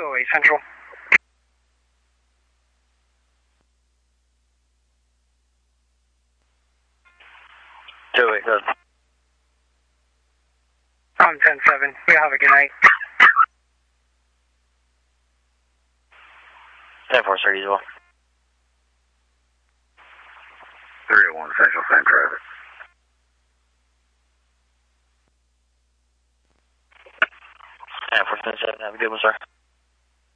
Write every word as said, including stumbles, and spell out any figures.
oh eight Central. two oh eight, good. I'm ten seven. You have a good night. ten four, sir, usual. three oh one Central, same traffic. ten four, ten seven, have a good one, sir.